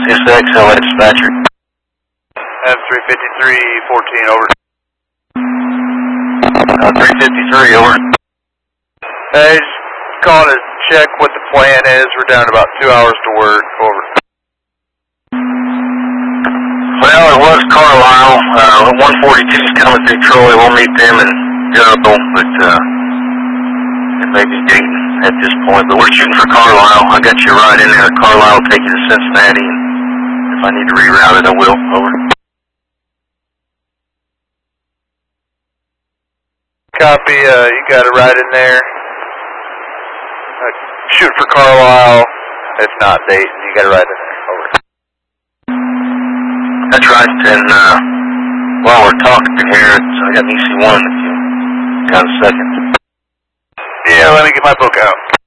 This is XLA dispatcher. F353-14, over. 353, over. Hey, just calling to check what the plan is. We're down to about 2 hours to work, over. Well, it was Carlisle. 142 is coming through Troy. We'll meet them in Joe, but it may be Dayton at this point. But we're shooting for Carlisle. I got you right in there. Carlisle will take you to Cincinnati, and if I need to reroute it, I will. Over. Copy, you got it right in there. Shoot for Carlisle. If not Dayton, you got it right in there. Over. That's right, and while we're talking here, I got an EC1 if you got a second. Yeah, let me get my book out.